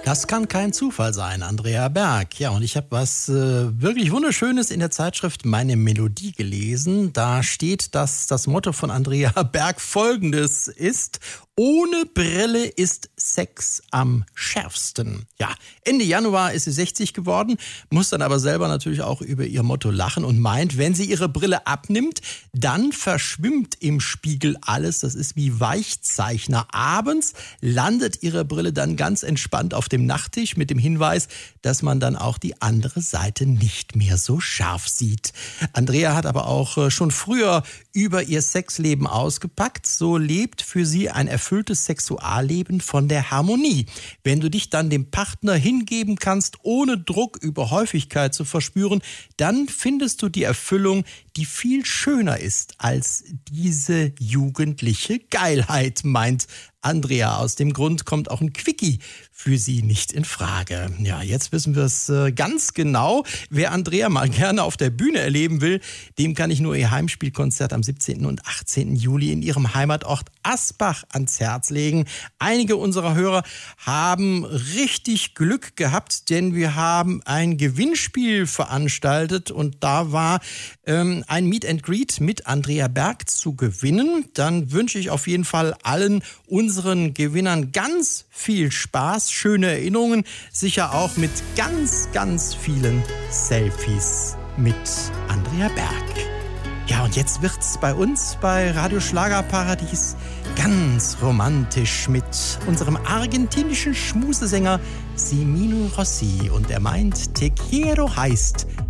Das kann kein Zufall sein, Andrea Berg. Ja, und ich habe was wirklich Wunderschönes in der Zeitschrift Meine Melodie gelesen. Da steht, dass das Motto von Andrea Berg folgendes ist: Ohne Brille ist Sex am schärfsten. Ja, Ende Januar ist sie 60 geworden, muss dann aber selber natürlich auch über ihr Motto lachen und meint, wenn sie ihre Brille abnimmt, dann verschwimmt im Spiegel alles. Das ist wie Weichzeichner. Abends landet ihre Brille dann ganz entspannt auf dem Nachttisch mit dem Hinweis, dass man dann auch die andere Seite nicht mehr so scharf sieht. Andrea hat aber auch schon früher über ihr Sexleben ausgepackt. So lebt für sie ein erfülltes Sexualleben von der Harmonie. Wenn du dich dann dem Partner hingeben kannst, ohne Druck über Häufigkeit zu verspüren, dann findest du die Erfüllung, die viel schöner ist als diese jugendliche Geilheit, meint Andrea. Aus dem Grund kommt auch ein Quickie für sie nicht in Frage. Ja, jetzt wissen wir es ganz genau. Wer Andrea mal gerne auf der Bühne erleben will, dem kann ich nur ihr Heimspielkonzert am 17. und 18. Juli in ihrem Heimatort Asbach ans Herz legen. Einige unserer Hörer haben richtig Glück gehabt, denn wir haben ein Gewinnspiel veranstaltet und da war ein Meet and Greet mit Andrea Berg zu gewinnen. Dann wünsche ich auf jeden Fall allen unseren Gewinnern ganz viel Spaß, schöne Erinnerungen, sicher auch mit ganz, ganz vielen Selfies mit Andrea Berg. Ja, und jetzt wird's bei uns bei Radio Schlagerparadies ganz romantisch mit unserem argentinischen Schmusesänger Semino Rossi. Und er meint, Te quiero heißt